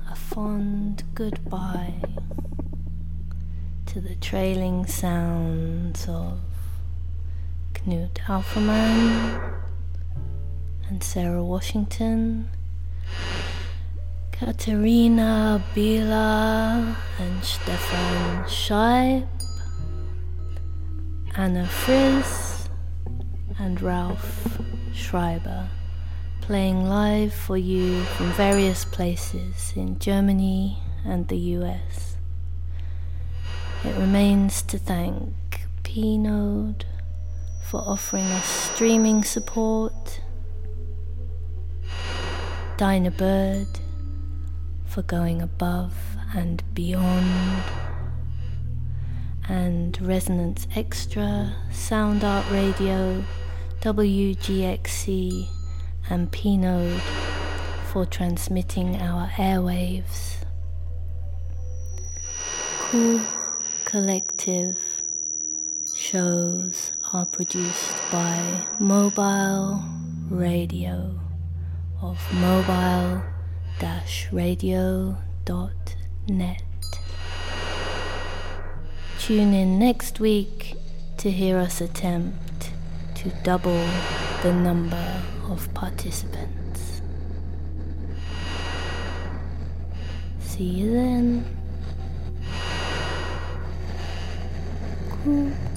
a fond goodbye to the trailing sounds of Knut Alferman and Sarah Washington, Katharina Bieler and Stefan Scheib, Anna Friz and Ralph Schreiber, playing live for you from various places in Germany and the US. It remains to thank P-Node for offering us streaming support, Dinah Bird for going above and beyond, and Resonance Extra, Sound Art Radio, WGXC and P-Node for transmitting our airwaves. Cool Collective shows are produced by Mobile Radio of mobile-radio.net. Tune in next week to hear us attempt to double the number of participants. See you then. Cool.